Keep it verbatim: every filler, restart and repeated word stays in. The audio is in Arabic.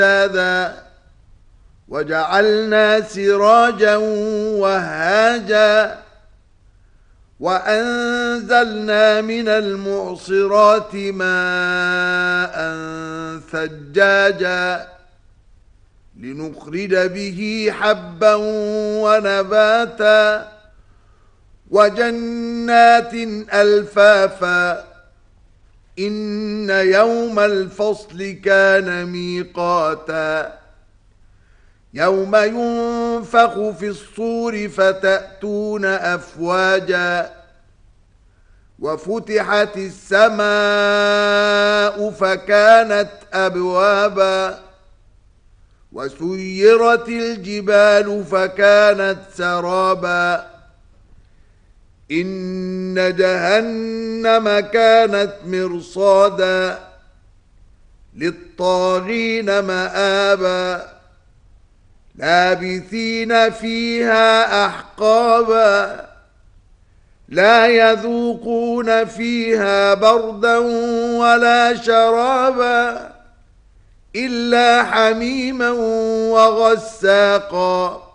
هذا وجعلنا سراجا وهاجا وأنزلنا من المعصرات ماء ثجاجا لنخرج به حبا ونباتا وجنات ألفافا إن يوم الفصل كان ميقاتا يوم ينفخ في الصور فتأتون أفواجا وفتحت السماء فكانت أبوابا وسيرت الجبال فكانت سرابا إن جهنم كانت مرصادا للطاغين مآبا لابثين فيها أحقابا لا يذوقون فيها بردا ولا شرابا إلا حميما وغساقا